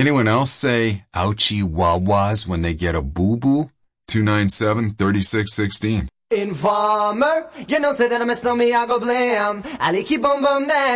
Anyone else say ouchie wah-wahs when they get a boo-boo? 297-3616. Informer, you know, say that I miss me, I go blam. I keep on bum